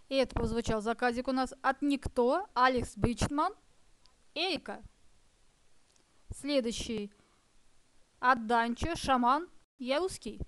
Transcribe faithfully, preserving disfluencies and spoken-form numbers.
И это прозвучал заказик у нас от Никто, Алекс Бичман, Эрика. Следующий от Данчо, Шаман, Я русский.